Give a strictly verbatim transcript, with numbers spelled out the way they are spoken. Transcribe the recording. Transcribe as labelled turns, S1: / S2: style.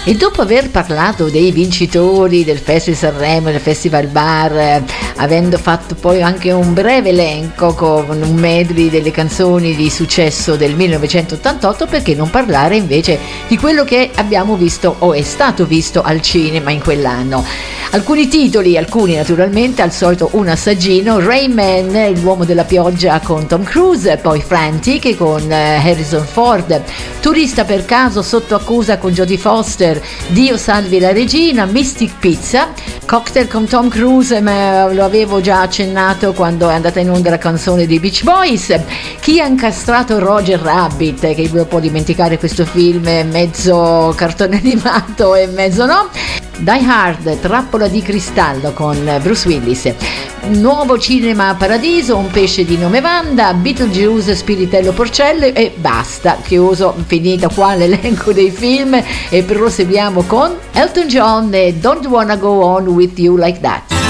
S1: E dopo aver parlato dei vincitori del Festival Sanremo e del Festival Bar, eh, avendo fatto poi anche un breve elenco con un medley delle canzoni di successo del millenovecentottantotto, perché non parlare invece di quello che abbiamo visto o è stato visto al cinema in quell'anno. Alcuni titoli, alcuni naturalmente, al solito un assaggino: Rain Man, l'uomo della pioggia con Tom Cruise, poi Frantic con Harrison Ford, Turista per caso sotto accusa con Jodie Foster, Dio salvi la regina, Mystic Pizza, Cocktail con Tom Cruise, ma lo avevo già accennato quando è andata in onda la canzone dei Beach Boys, Chi ha incastrato Roger Rabbit, che non può dimenticare questo film mezzo cartone animato e mezzo no, Die Hard, Trappola di cristallo con Bruce Willis, Nuovo Cinema Paradiso, Un pesce di nome Wanda, Beetlejuice, Spiritello Porcello e basta, chiuso, finita qua l'elenco dei film e proseguiamo con Elton John e Don't Wanna Go On With You Like That.